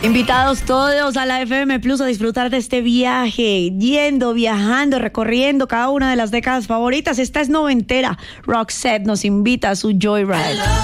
Invitados todos a la FM Plus a disfrutar de este viaje, viajando, recorriendo cada una de las décadas favoritas. Esta es noventera. Roxette nos invita a su Joyride.